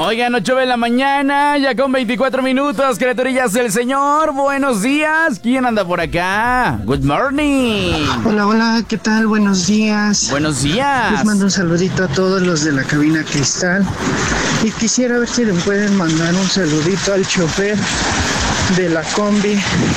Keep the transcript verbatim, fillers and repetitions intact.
Oigan, ocho de la mañana, ya con veinticuatro minutos, criaturillas del Señor. Buenos días. ¿Quién anda por acá? Good morning. Hola, hola, ¿qué tal? Buenos días. Buenos días. Les mando un saludito a todos los de la cabina cristal. Y quisiera ver si le pueden mandar un saludito al chofer de la combi